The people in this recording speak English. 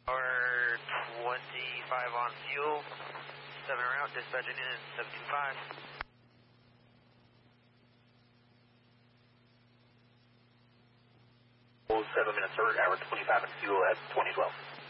Hour 25 on fuel, 7 route, dispatching in 725. 7 minutes, sir, hour 25 on fuel at 2012.